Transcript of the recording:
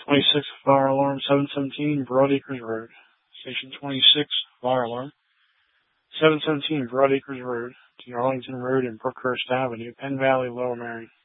26, fire alarm, 717 Broadacres Road. Station 26, fire alarm, 717 Broadacres Road, to Arlington Road and Brookhurst Avenue, Penn Valley, Lower Merion.